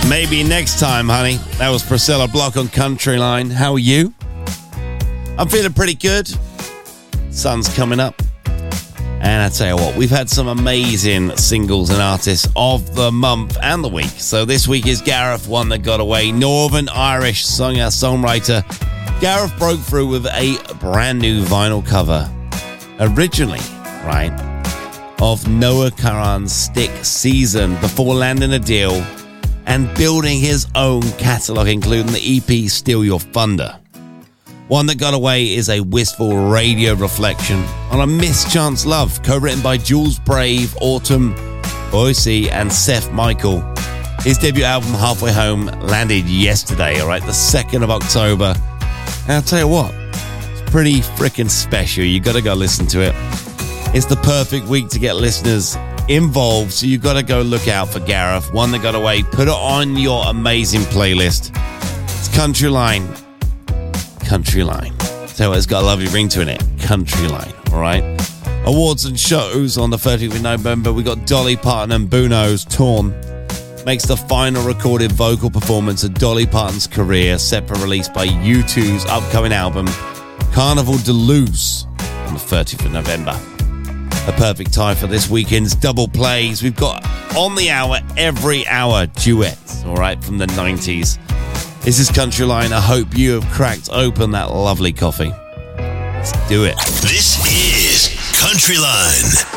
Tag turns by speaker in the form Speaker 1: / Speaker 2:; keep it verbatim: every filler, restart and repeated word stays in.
Speaker 1: Maybe next time, honey. That was Priscilla Block on Country Line. How are you? I'm feeling pretty good. Sun's coming up. And I tell you what, we've had some amazing singles and artists of the month and the week. So this week is Gareth, One That Got Away. Northern Irish singer, songwriter. Gareth broke through with a brand new vinyl cover. Originally, right, of Noah Kahan's Stick Season before landing a deal and building his own catalogue, including the E P Steal Your Thunder. One That Got Away is a wistful radio reflection on a mischance love, co-written by Jules Brave, Autumn Boyce, and Seth Michael. His debut album, Halfway Home, landed yesterday, all right, the second of October. And I'll tell you what, it's pretty freaking special. You got to go listen to it. It's the perfect week to get listeners involved, so you got to go look out for Gareth, One That Got Away. Put it on your amazing playlist. It's Country Line. Country Line. So it's got a lovely ring to it. Country Line, all right? Awards and shows on the thirteenth of November. We got Dolly Parton and Bono's Torn. Makes the final recorded vocal performance of Dolly Parton's career, set for release by U two's upcoming album, Carnival de Luz, on the thirtieth of November. A perfect tie for this weekend's double plays. We've got on the hour, every hour, duets, all right, from the nineties. This is Country Line. I hope you have cracked open that lovely coffee. Let's do it.
Speaker 2: This is Country Line.